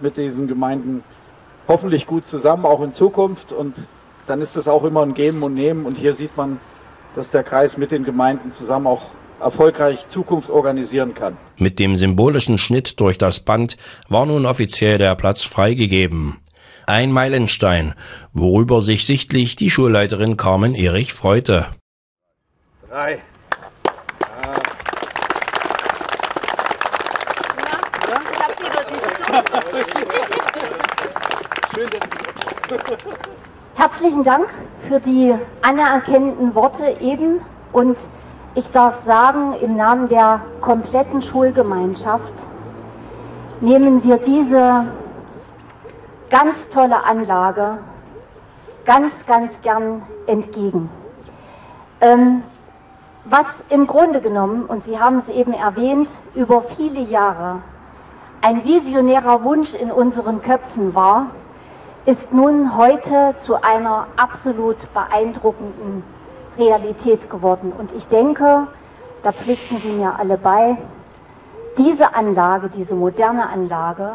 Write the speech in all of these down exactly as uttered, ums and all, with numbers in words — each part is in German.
mit diesen Gemeinden hoffentlich gut zusammen, auch in Zukunft. Und dann ist es auch immer ein Geben und Nehmen. Und hier sieht man, dass der Kreis mit den Gemeinden zusammen auch erfolgreich Zukunft organisieren kann. Mit dem symbolischen Schnitt durch das Band war nun offiziell der Platz freigegeben. Ein Meilenstein, worüber sich sichtlich die Schulleiterin Carmen Erich freute. Drei. Herzlichen Dank für die anerkennenden Worte eben, und ich darf sagen, im Namen der kompletten Schulgemeinschaft nehmen wir diese ganz tolle Anlage ganz, ganz gern entgegen. Ähm, was im Grunde genommen, und Sie haben es eben erwähnt, über viele Jahre ein visionärer Wunsch in unseren Köpfen war, ist nun heute zu einer absolut beeindruckenden Realität geworden. Und ich denke, da pflichten Sie mir alle bei, diese Anlage, diese moderne Anlage,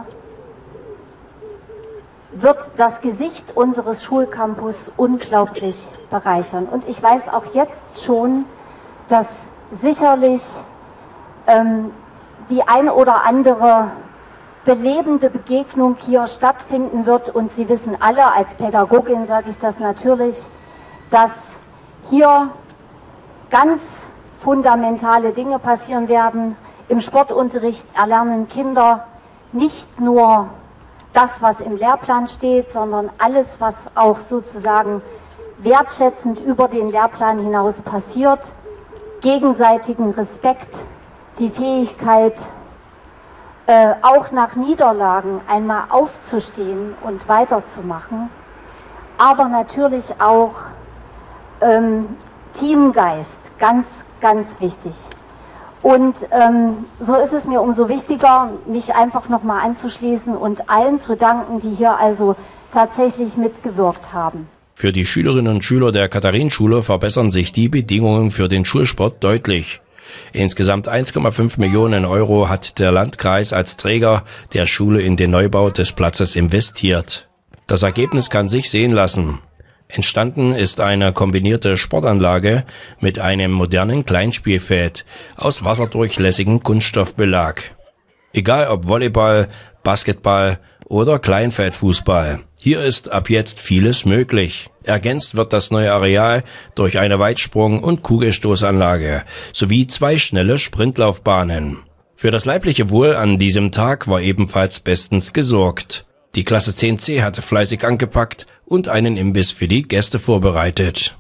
wird das Gesicht unseres Schulcampus unglaublich bereichern. Und ich weiß auch jetzt schon, dass sicherlich ähm, die ein oder andere belebende Begegnung hier stattfinden wird. Und Sie wissen alle, als Pädagogin sage ich das natürlich, dass hier ganz fundamentale Dinge passieren werden. Im Sportunterricht erlernen Kinder nicht nur das, was im Lehrplan steht, sondern alles, was auch sozusagen wertschätzend über den Lehrplan hinaus passiert. Gegenseitigen Respekt, die Fähigkeit, äh, auch nach Niederlagen einmal aufzustehen und weiterzumachen, aber natürlich auch ähm, Teamgeist, ganz, ganz wichtig. Und ähm, so ist es mir umso wichtiger, mich einfach nochmal anzuschließen und allen zu danken, die hier also tatsächlich mitgewirkt haben. Für die Schülerinnen und Schüler der Katharinenschule verbessern sich die Bedingungen für den Schulsport deutlich. Insgesamt eins Komma fünf Millionen Euro hat der Landkreis als Träger der Schule in den Neubau des Platzes investiert. Das Ergebnis kann sich sehen lassen. Entstanden ist eine kombinierte Sportanlage mit einem modernen Kleinspielfeld aus wasserdurchlässigem Kunststoffbelag. Egal ob Volleyball, Basketball oder Kleinfeldfußball, hier ist ab jetzt vieles möglich. Ergänzt wird das neue Areal durch eine Weitsprung- und Kugelstoßanlage sowie zwei schnelle Sprintlaufbahnen. Für das leibliche Wohl an diesem Tag war ebenfalls bestens gesorgt. Die Klasse zehn C hatte fleißig angepackt und einen Imbiss für die Gäste vorbereitet.